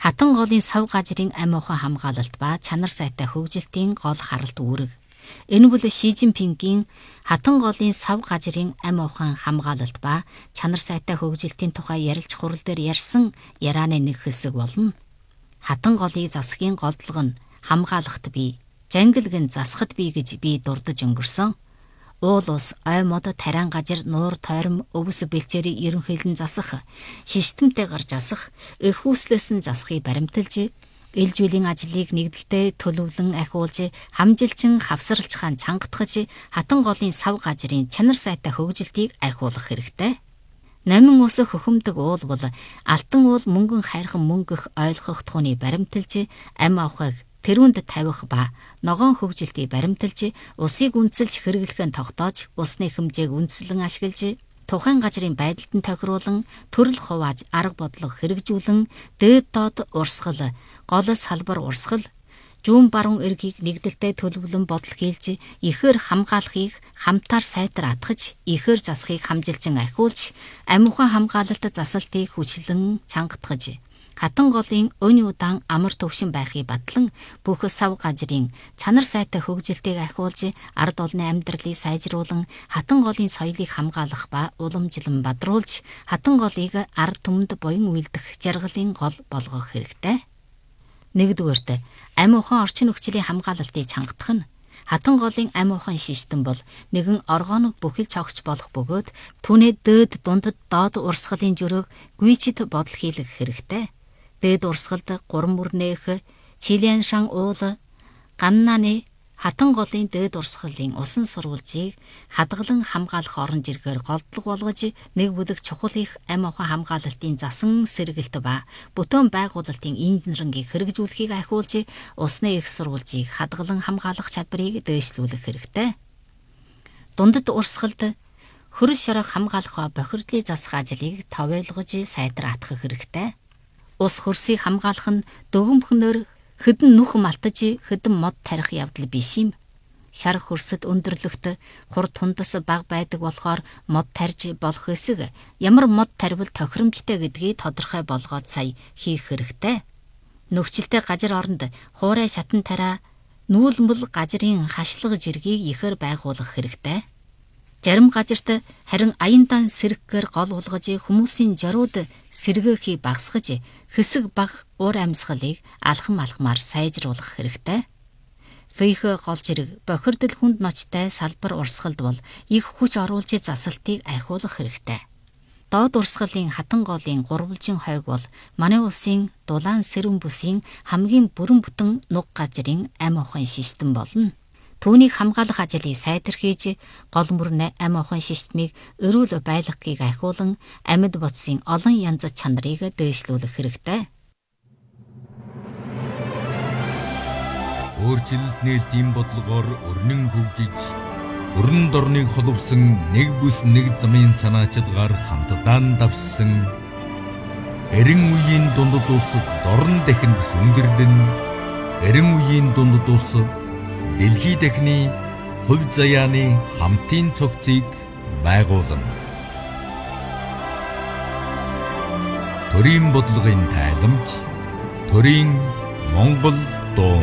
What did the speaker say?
Хатан голын сав газрын амь ухаан хамгаалалт ба чанар сайтай хөгжилтийн гол харалт үүрэг. Энэ бол Ши Цзиньпингийн хатан голын сав газрын амь ухаан хамгаалалт ба чанар сайтай хөгжилтийн тухай ярилч хурал дээр ярьсан ярианы нэг хэсэг болно. Хатан голыг засгийн голдлого нь хамгаалахт бий, жангилгэн засахад бий гэж би дурдж өнгөрсөн. Уул ус, ой мод, тариан газар, нуур, тойром, өвс бэлчээрийг ерөнхийлөн засах, шиштэмтэй гарч засах, их хүслээс нь засахыг баримталж, ил жилийн ажлыг нэгдэлтэй төлөвлөн ахиулж, хамжилчин хавсарлцхан чангатгаж, хатан голын сав газрын чанар сайтай хөгжилтийг ахиулах хэрэгтэй. Намин ус хөхөмдөг уул бол алтан уул мөнгөн хайрхан мөнгөх ойлгох тухны баримталж, амь авахыг тэрүүнд тавих ба ногоон хөгжилтийг баримталж, усыг үнэлж хэрэглэхэн тогтоож, усны хэмжээг үндэслэн ашиглаж, тухайн газрын байдалд нь тохируулан, төрөл хувааж, арга бодлого хэрэгжүүлэн, дээд доод урсгал, гол салбар урсгал, зүүн баруун эргийг нэгдэлтэй төлөвлөн бодол хийлж, ихээр хамгаалахыг хамтаар сайтар атгаж, ихээр засахыг хамжилжин ахиулж, амь ухаан хамгаалалт засалтыг хүчлэн чангатгаж, хатан голын өн удаан амар төвшин байхыг батлан бүх сав газрын чанар сайтай хөгжилтийг ахиулж, ард олны амьдралыг сайжруулан, хатан голын соёлыг хамгаалах ба уламжлан бадруулж, хатан голыг ард түмэнд буян үйлдэх жаргалын гол болгох хэрэгтэй. Нэгдүгээрт, амь ухаан орчин нөхцөлийн хамгаалалтыг чангатах нь хатан голын амь ухаан систем бол нэгэн оргоног бүхэл цогч болох бөгөөд түүний дээд дундад доод урсгалын жөрөөг гүйцэд бодол хийлгэх хэрэгтэй. Дээд урсгалд гурван мөрнөөх Чилиан шан уул ганнаны хатан голын дээд урсгалын усан сурвалжийг хадгалан хамгаалах орон жиргээр голдлого болгож, нэг бүлэг чухал их амь ухаан хамгаалалтын засан сэргэлт ба бүтээн байгуулалтын инженерингийг хэрэгжүүлэхийг ахиулж, усны их сурвалжийг хадгалан хамгаалах чадварыг дээшлүүлэх хэрэгтэй. Дундад урсгалд хөрс шорог хамгаалах бохирдлыг засах ажлыг товойлгож сайтар атгах хэрэгтэй. Ус хөрсийг хамгаалах нь дөгөмхнөр хэдэн нүх малтаж, хэдэн мод тарих явдал биш юм. Шар хөрсөд өндөрлөгт хур тундас бага байдаг болохоор мод тарж болох эсэг ямар мод тарвал тохиромжтой гэдгийг тодорхой болгоод сая хийх хэрэгтэй. Нөхцөлтэй газар оронд хуурай шатан тараа нүүлмэл газрын хашлага жиргийг ихээр байгуулах хэрэгтэй. Зарим газарт харин аян дан сэргээр гол болгож, хүмүүсийн жарууд сэргээхийг багасгаж, хэсэг баг уур амьсгалыг алхамаар сайжруулах хэрэгтэй. Фейх гол жирэг бохирдол хүнд ночтой салбар урсгалд бол их хүч оруулж засалтыг ахиулах хэрэгтэй. Доод урсгалын хатан голын гурвалжин хойг бол манай улсын дулаан сэрүүн бүсийн хамгийн бүрэн бүтэн нуг газрын амь ухаан систем болно. Түүнийг хамгаалах ажлыг сайтар хийж, гол мөрнө амь ухаан системийг өрөөл байлгахыг ахиулан, амьд бодисын олон янз чанарыг дээшлүүлэх хэрэгтэй. Өөрчлөлт нээлтийн бодлогоор өрнөн хөгжиж, өрн дорныг холбосон нэг бүс нэг замын санаачилгаар хамтдаа давссан, эрен үеийн дундад улс дорн дахинд сүнгэрлэн, эрен үеийн дундад улс дэлхий дахины хувь заяаны хамтын цогцыг байгуулна. Төрийн бодлогын тайламж, төрийн Монгол дуу.